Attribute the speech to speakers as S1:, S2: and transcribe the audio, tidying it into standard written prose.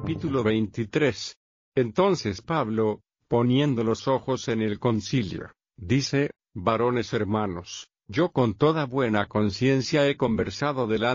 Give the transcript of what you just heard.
S1: capítulo 23. Entonces Pablo, poniendo los ojos en el concilio, dice: varones hermanos, yo con toda buena conciencia he conversado delante